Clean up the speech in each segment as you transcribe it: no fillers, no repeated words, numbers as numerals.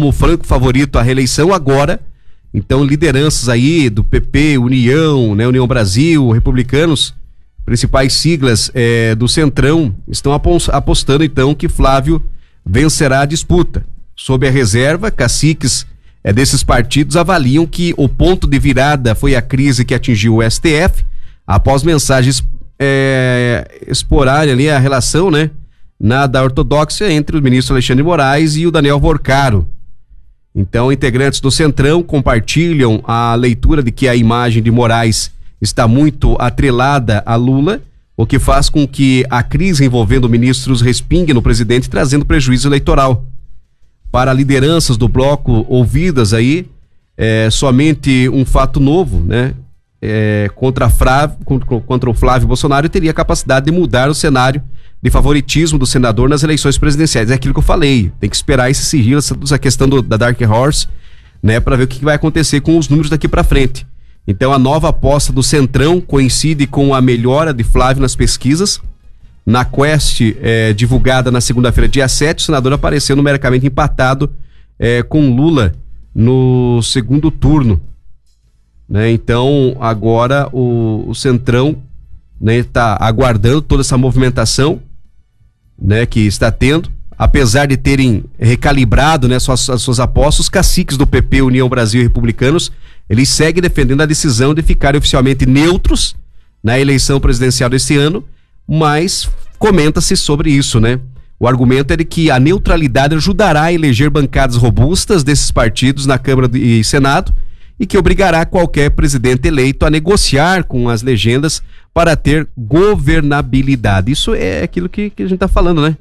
como franco favorito à reeleição agora. Então, lideranças aí do PP, União, né, União Brasil, Republicanos, principais siglas do Centrão, estão apostando então que Flávio vencerá a disputa. Sob a reserva, caciques desses partidos avaliam que o ponto de virada foi a crise que atingiu o STF, após mensagens exporarem ali a relação, né, da ortodoxa entre o ministro Alexandre de Moraes e o Daniel Vorcaro. Então, integrantes do Centrão compartilham a leitura de que a imagem de Moraes está muito atrelada a Lula, o que faz com que a crise envolvendo ministros respingue no presidente, trazendo prejuízo eleitoral. Para lideranças do bloco ouvidas aí, somente um fato novo, né? Contra o Flávio Bolsonaro teria a capacidade de mudar o cenário de favoritismo do senador nas eleições presidenciais. É aquilo que eu falei, tem que esperar esse sigilo, essa questão da Dark Horse, né, para ver o que vai acontecer com os números daqui para frente. Então, a nova aposta do Centrão coincide com a melhora de Flávio nas pesquisas. Na Quest, divulgada na segunda-feira, dia 7, o senador apareceu numericamente empatado com Lula no segundo turno, né? Então, agora o Centrão, né, está aguardando toda essa movimentação, né, que está tendo, apesar de terem recalibrado, né, suas apostas. Os caciques do PP, União Brasil e Republicanos, eles seguem defendendo a decisão de ficarem oficialmente neutros na eleição presidencial desse ano, mas comenta-se sobre isso, né? O argumento é de que a neutralidade ajudará a eleger bancadas robustas desses partidos na Câmara e Senado e que obrigará qualquer presidente eleito a negociar com as legendas para ter governabilidade. Isso é aquilo que a gente está falando, né?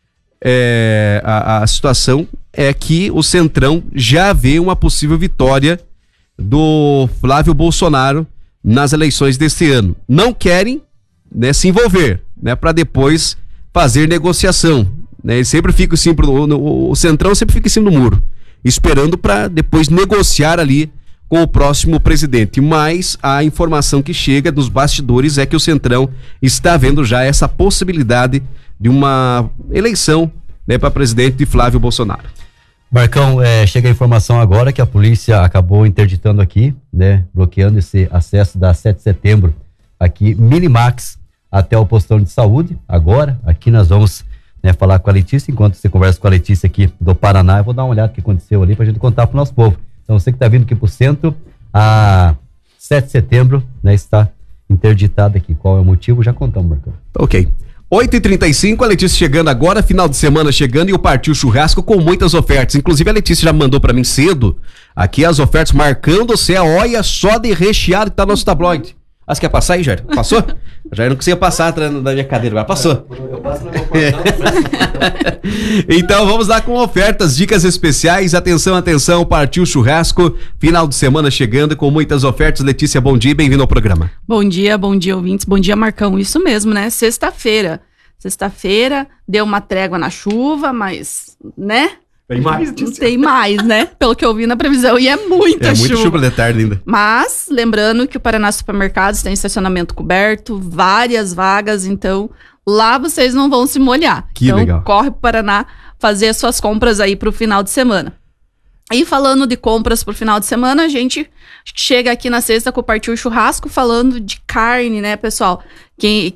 A situação é que o Centrão já vê uma possível vitória do Flávio Bolsonaro nas eleições deste ano. Não querem, né, se envolver, né, para depois fazer negociação, né? Eles sempre ficam assim, o Centrão sempre fica em cima do muro, esperando para depois negociar ali com o próximo presidente. Mas a informação que chega dos bastidores é que o Centrão está vendo já essa possibilidade de uma eleição, né, para presidente de Flávio Bolsonaro. Marcão, chega a informação agora que a polícia acabou interditando aqui, né, bloqueando esse acesso da 7 de setembro aqui, Minimax, até o postão de saúde. Agora, aqui nós vamos, né, falar com a Letícia. Enquanto você conversa com a Letícia aqui do Paraná, eu vou dar uma olhada no que aconteceu ali pra gente contar pro nosso povo. Então, você que está vindo aqui pro centro, a 7 de setembro, né, está interditado aqui. Qual é o motivo? Já contamos, Marcão. Ok. 8h35, a Letícia chegando agora, final de semana chegando, e o Partiu Churrasco com muitas ofertas. Inclusive, a Letícia já mandou para mim cedo aqui as ofertas, marcando você a olha só de recheado que tá no nosso tabloide. Ah, você quer passar aí, Jair? Passou? Jair não conseguia passar da minha cadeira, mas passou. Eu passo no meu portão. Então vamos lá com ofertas, dicas especiais. Atenção, atenção, Partiu Churrasco, final de semana chegando com muitas ofertas. Letícia, bom dia e bem-vindo ao programa. Bom dia, ouvintes. Bom dia, Marcão. Isso mesmo, né? Sexta-feira, deu uma trégua na chuva, mas, né? Tem mais? Tem mais, né? Pelo que eu vi na previsão, e é muita chuva. É muita chuva de tarde ainda. Mas, lembrando que o Paraná Supermercados tem estacionamento coberto, várias vagas, então lá vocês não vão se molhar. Que então, legal. Corre pro Paraná fazer as suas compras aí pro final de semana. E falando de compras pro final de semana, a gente chega aqui na sexta com o Partiu Churrasco falando de carne, né, pessoal? Que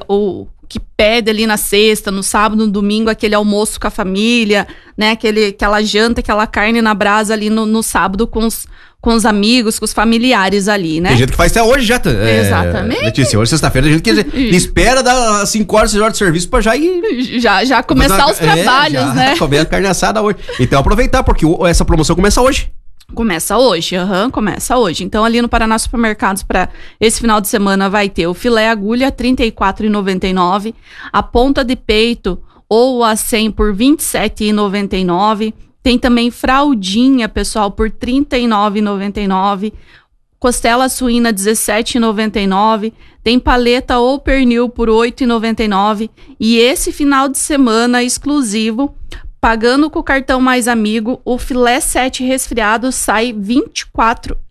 pede ali na sexta, no sábado, no domingo, aquele almoço com a família, né? Aquela janta, aquela carne na brasa ali no sábado com os amigos, com os familiares ali, né? Tem gente que faz até hoje já. Exatamente. Letícia, hoje sexta-feira, tem gente que espera dar 5 horas, 6 horas de serviço pra já ir... Já começar os trabalhos, né? Comer a carne assada hoje. Então aproveitar, porque essa promoção começa hoje. Começa hoje. Então, ali no Paraná Supermercados, para esse final de semana, vai ter o filé agulha, R$ 34,99, a ponta de peito ou a 100 por R$ 27,99. Tem também fraldinha, pessoal, por R$ 39,99. Costela suína, R$ 17,99. Tem paleta ou pernil por R$ 8,99. E esse final de semana exclusivo, pagando com o cartão Mais Amigo, o filé 7 resfriado sai R$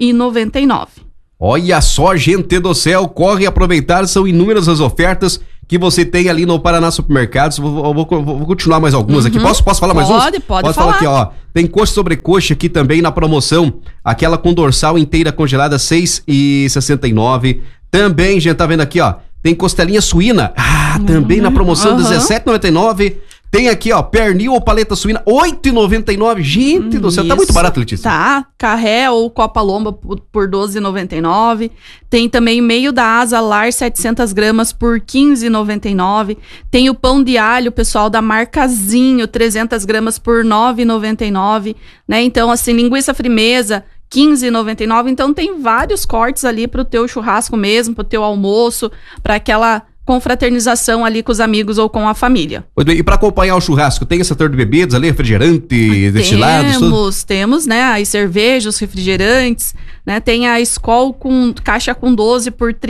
24,99. Olha só, gente do céu, corre aproveitar, são inúmeras as ofertas que você tem ali no Paraná Supermercados. Vou continuar mais algumas aqui. Posso falar mais uns? Pode falar aqui, ó. Tem coxa sobre coxa aqui também na promoção. Aquela com dorsal inteira congelada, R$ 6,69. Também, gente, tá vendo aqui, ó. Tem costelinha suína. Também na promoção, R$ 17,99. Tem aqui, ó, pernil ou paleta suína, R$ 8,99. Gente do céu, tá muito barato, Letícia. Tá, carré ou copa lomba por R$ 12,99. Tem também meio da asa lar, 700 gramas por R$ 15,99. Tem o pão de alho, pessoal, da Marcazinho, 300 gramas por R$ 9,99. Né? Então, assim, linguiça frimeza, R$ 15,99. Então, tem vários cortes ali pro teu churrasco mesmo, pro teu almoço, para aquela confraternização ali com os amigos ou com a família. E para acompanhar o churrasco, tem setor de bebidas ali, refrigerante, destilados? Temos, né, as cervejas, refrigerantes, né, tem a Skol com caixa com 12 por R$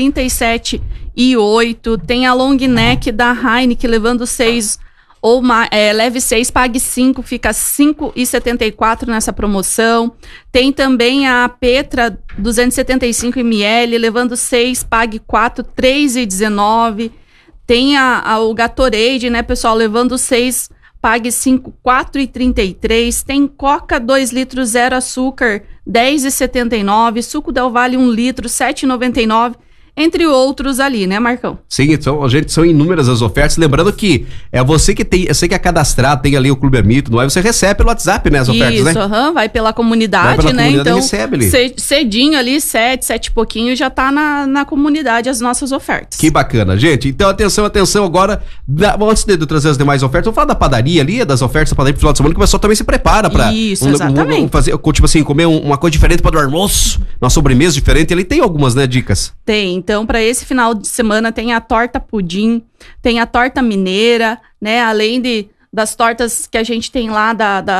37,08, tem a long neck da Heineken levando 6 ou leve 6, pague 5, fica R$ 5,74 nessa promoção. Tem também a Petra 275 ml, levando 6, pague 4, R$ 3,19. Tem o Gatorade, né, pessoal, levando 6, pague 5, R$ 4,33. Tem Coca 2 litros zero açúcar, R$ 10,79. Suco Del Valle 1 litro, R$ 7,99. Entre outros ali, né, Marcão? Sim, então, gente, são inúmeras as ofertas. Lembrando que é você que tem, você que é cadastrado, tem ali o Clube Amito, não é? Você recebe pelo WhatsApp, né, as ofertas, né? Isso, vai pela comunidade, né? Então, recebe ali. Cedinho ali, 7 e pouquinho, já tá na comunidade as nossas ofertas. Que bacana, gente. Então, atenção agora. Antes de eu trazer as demais ofertas, vamos falar da padaria ali, das ofertas da padaria pro final de semana, que o pessoal também se prepara pra... Isso, exatamente. Fazer, tipo assim, comer uma coisa diferente para o almoço, uma sobremesa diferente. Ele tem algumas, né, dicas? Tem. Então, para esse final de semana tem a torta pudim, tem a torta mineira, né? Além das tortas que a gente tem lá,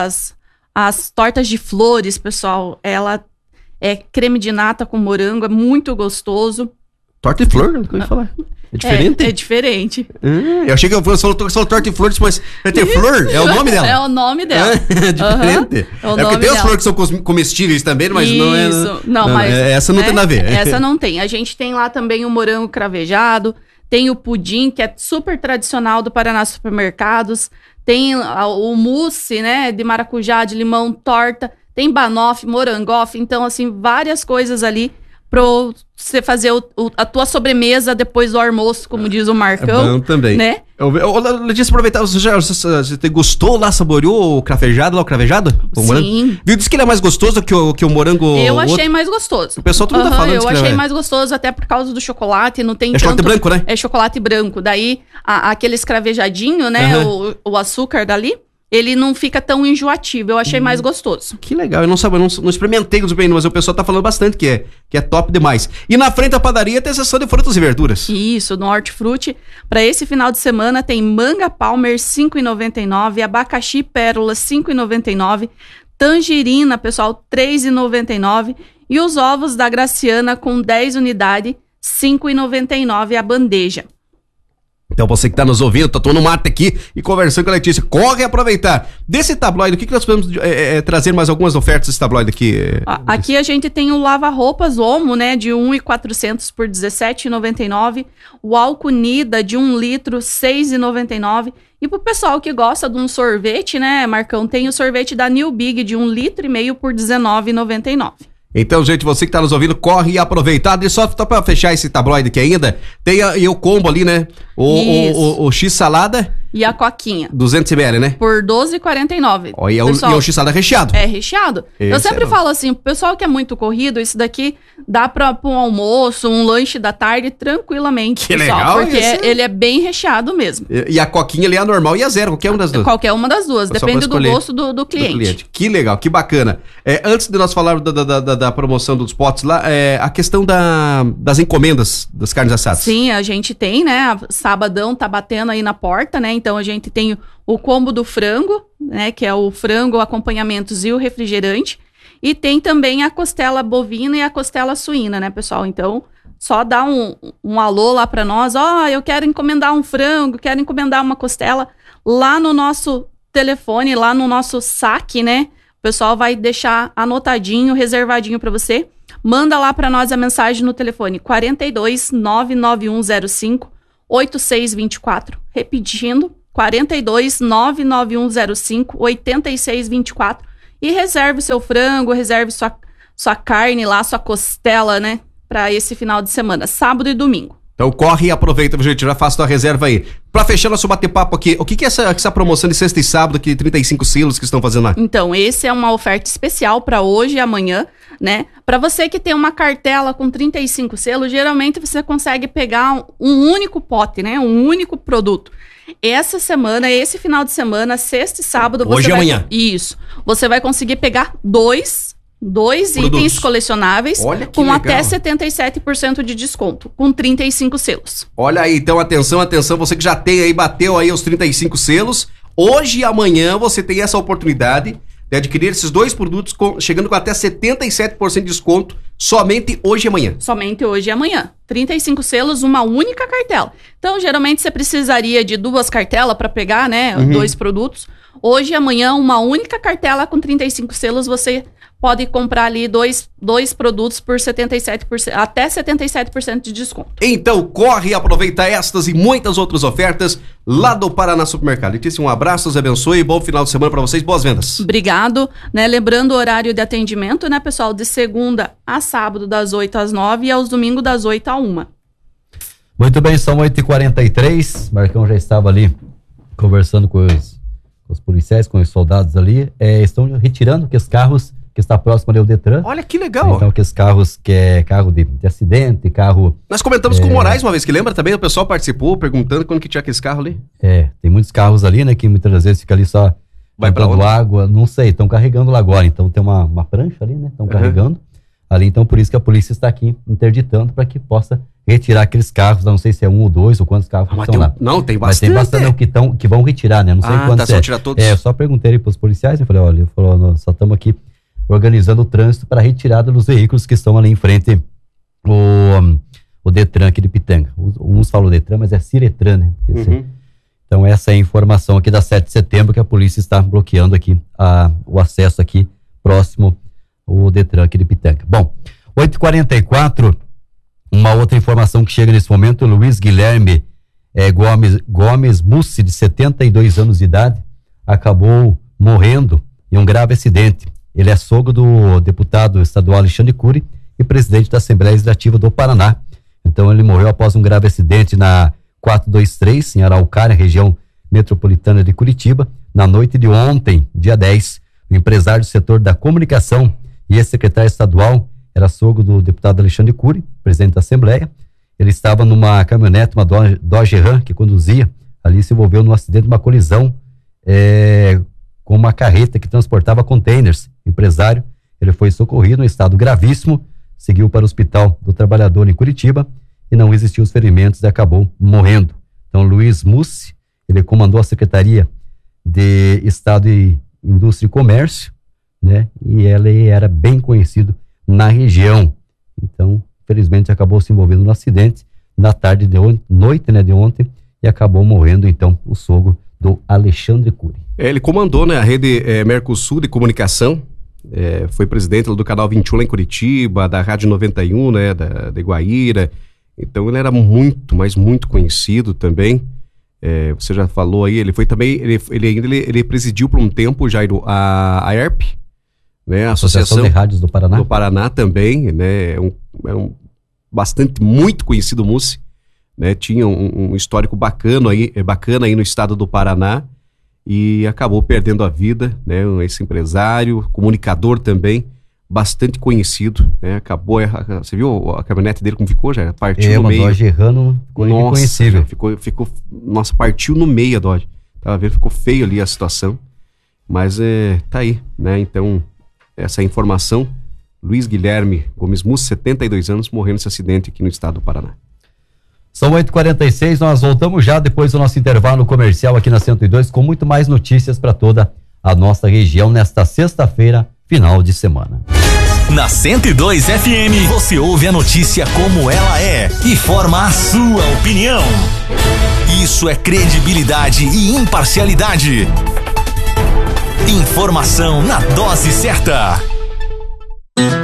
as tortas de flores, pessoal. Ela é creme de nata com morango, é muito gostoso. Torta de flor? Não eu ia falar. É diferente? É diferente. Eu achei que eu falou torta de flores, mas tem flor? É o nome dela? É o nome dela. É diferente. É o nome porque tem dela. as flores que são comestíveis também, mas não é... Isso. Não, mas... Essa não tem nada a ver. Essa não tem. A gente tem lá também o morango cravejado, tem o pudim, que é super tradicional do Paraná Supermercados, tem o mousse, né, de maracujá, de limão, torta, tem banoffee, morangoff, então, assim, várias coisas ali pra você fazer a tua sobremesa depois do almoço, como diz o Marcão. É bom também. Né? Letícia, aproveitar, você gostou lá, saboreou o cravejado lá, o cravejado? O Sim. Morango? Viu, disse que ele é mais gostoso que o morango... Eu achei mais gostoso. O pessoal todo tá falando eu achei mais gostoso até por causa do chocolate, não tem chocolate branco, né? É chocolate branco, daí aquele escravejadinho, né, o açúcar dali, ele não fica tão enjoativo. Eu achei mais gostoso. Que legal. Eu não experimentei os ainda, mas o pessoal tá falando bastante que é top demais. E na frente da padaria tem a seção de frutas e verduras. Isso, no Hortifruti. Para esse final de semana tem manga Palmer, R$ 5,99. Abacaxi Pérola, R$ 5,99. Tangerina, pessoal, R$ 3,99. E os ovos da Graciana com 10 unidades, R$ 5,99 a bandeja. Então você que está nos ouvindo, tá tomando mate aqui e conversando com a Letícia, corre aproveitar. Desse tabloide, o que nós podemos trazer mais algumas ofertas desse tabloide aqui? Aqui a gente tem o lava-roupas Omo, né, de 1.400 por R$ 17,99. O álcool Nida de 1 litro, R$ 6,99. E pro pessoal que gosta de um sorvete, né, Marcão, tem o sorvete da New Big de 1,5 litro por R$ 19,99. Então, gente, você que tá nos ouvindo, corre e aproveita. Só pra fechar esse tabloide aqui ainda, tem o combo ali, né? O X-salada. E a coquinha. 200 ml, né? Por R$ 12,49. E o X-salada recheado. É recheado. Esse eu sempre falo assim, pro pessoal que é muito corrido, isso daqui dá pra um almoço, um lanche da tarde, tranquilamente, que pessoal. Legal, porque ele é bem recheado mesmo. E a coquinha ali é a normal e a zero, qualquer uma das duas. Qualquer uma das duas, depende do gosto do cliente. Que legal, que bacana. Antes de nós falarmos da promoção dos potes lá, a questão das encomendas das carnes assadas. Sim, a gente tem, né? Sabadão tá batendo aí na porta, né? Então a gente tem o combo do frango, né? Que é o frango, acompanhamentos e o refrigerante. E tem também a costela bovina e a costela suína, né, pessoal? Então, só dá um alô lá pra nós. Eu quero encomendar um frango, quero encomendar uma costela. Lá no nosso telefone, lá no nosso saque, né? O pessoal vai deixar anotadinho, reservadinho pra você. Manda lá pra nós a mensagem no telefone 42 99105 8624. Repetindo, 42 99105 8624. E reserve o seu frango, reserve sua carne lá, sua costela, né? Para esse final de semana, sábado e domingo. Então corre e aproveita, gente, já faça tua reserva aí. Pra fechar nosso bate-papo aqui, o que é essa promoção de sexta e sábado, que 35 selos que estão fazendo lá? Então, esse é uma oferta especial para hoje e amanhã, né? Para você que tem uma cartela com 35 selos, geralmente você consegue pegar um único pote, né? Um único produto. Essa semana, esse final de semana, sexta e sábado... Hoje e amanhã. Isso. Você vai conseguir pegar dois itens colecionáveis com legal. Até 77% de desconto, com 35 selos. Olha aí, então atenção, você que já tem aí, bateu aí os 35 selos, hoje e amanhã você tem essa oportunidade de adquirir esses 2 produtos chegando com até 77% de desconto, somente hoje e amanhã. Somente hoje e amanhã. 35 selos, uma única cartela. Então, geralmente você precisaria de 2 cartelas para pegar, né, 2 produtos. Hoje e amanhã, uma única cartela com 35 selos, você pode comprar ali dois produtos por 77%, até 77% de desconto. Então corre e aproveita estas e muitas outras ofertas lá do Paraná Supermercado. Letícia, um abraço, Deus abençoe e bom final de semana para vocês, boas vendas. Obrigado, né? Lembrando o horário de atendimento, né, pessoal, de segunda a sábado das 8 às 9 e aos domingos das 8 à 1. Muito bem, são 8h43, Marcão já estava ali conversando com os policiais, com os soldados ali, estão retirando que os carros que está próximo ali ao Detran. Olha que legal. Então, aqueles carros que é carro de acidente, carro... Nós comentamos com o Moraes uma vez, que lembra também, o pessoal participou, perguntando quando que tinha aqueles carros ali. Tem muitos carros ali, né, que muitas vezes fica ali só vai pra água, não sei, estão carregando lá agora, então tem uma prancha ali, né, estão carregando ali, então por isso que a polícia está aqui interditando para que possa retirar aqueles carros, não sei se é 1 ou 2 ou quantos carros estão lá. Não, tem bastante. Mas tem bastante que vão retirar, né, não sei quantos só tirar todos. Eu só perguntei para os policiais, eu falei, olha, nós só estamos aqui organizando o trânsito para a retirada dos veículos que estão ali em frente o Detran aqui de Pitanga. Uns falam Detran, mas é Ciretran, né? Então essa é a informação aqui da 7 de setembro que a polícia está bloqueando aqui o acesso aqui próximo o Detran aqui de Pitanga. Bom, 8h44, uma outra informação que chega nesse momento, o Luiz Guilherme Gomes Mussi, de 72 anos de idade, acabou morrendo em um grave acidente. Ele é sogro do deputado estadual Alexandre Cury e presidente da Assembleia Legislativa do Paraná. Então ele morreu após um grave acidente na 423, em Araucária, região metropolitana de Curitiba, na noite de ontem, dia 10. O empresário do setor da comunicação e ex-secretário estadual era sogro do deputado Alexandre Cury, presidente da Assembleia. Ele estava numa caminhonete, uma Dodge Ram, que conduzia, ali se envolveu num acidente, uma colisão com uma carreta que transportava containers. O empresário, ele foi socorrido em estado gravíssimo, seguiu para o Hospital do Trabalhador em Curitiba e não resistiu aos ferimentos e acabou morrendo. Então, Luiz Mussi, ele comandou a Secretaria de Estado e Indústria e Comércio, né? E ele era bem conhecido na região. Então, felizmente, acabou se envolvendo no acidente na tarde de noite, né, de ontem, e acabou morrendo, então, o sogro do Alexandre Cury. Ele comandou, né, a rede Mercosul de comunicação, foi presidente do Canal 21 lá em Curitiba, da Rádio 91, né, da Guaíra. Então ele era muito, mas muito conhecido também. Você já falou aí, ele foi também, ele presidiu por um tempo, Jairo, a ERP, né, a Associação de Rádios do Paraná. Do Paraná também, né, bastante, muito conhecido Mussi, né, tinha um histórico bacana aí no estado do Paraná e acabou perdendo a vida, né, esse empresário, comunicador também, bastante conhecido, né, acabou, você viu a caminhonete dele como ficou, já partiu no meio. Dodge Ram ficou irreconhecível. Ficou, nossa, partiu no meio a Dodge, tava vendo, ficou feio ali a situação, mas tá aí, né, então, essa informação, Luiz Guilherme Gomes Mussi, 72 anos, morreu nesse acidente aqui no estado do Paraná. São 8h46, nós voltamos já depois do nosso intervalo comercial aqui na 102 com muito mais notícias para toda a nossa região nesta sexta-feira, final de semana. Na 102 FM, você ouve a notícia como ela é e forma a sua opinião. Isso é credibilidade e imparcialidade. Informação na dose certa.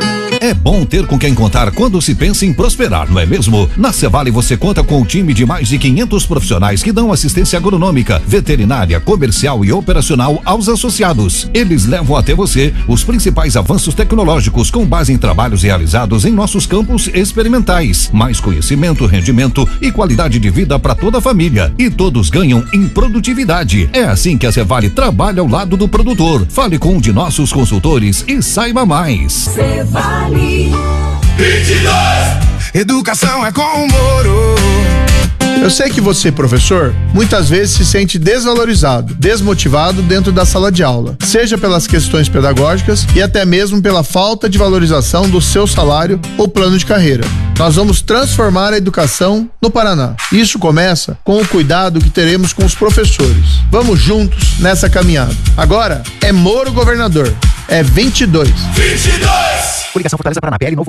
É bom ter com quem contar quando se pensa em prosperar, não é mesmo? Na Cevale você conta com um time de mais de 500 profissionais que dão assistência agronômica, veterinária, comercial e operacional aos associados. Eles levam até você os principais avanços tecnológicos com base em trabalhos realizados em nossos campos experimentais. Mais conhecimento, rendimento e qualidade de vida para toda a família. E todos ganham em produtividade. É assim que a Cevale trabalha ao lado do produtor. Fale com um de nossos consultores e saiba mais. Cevale 22. Educação é com o Moro. Eu sei que você, professor, muitas vezes se sente desvalorizado, desmotivado dentro da sala de aula, seja pelas questões pedagógicas e até mesmo pela falta de valorização do seu salário ou plano de carreira. Nós vamos transformar a educação no Paraná. Isso começa com o cuidado que teremos com os professores. Vamos juntos nessa caminhada. Agora é Moro governador. É 22. 22. Coligação Fortaleza Paraná, PL Novo.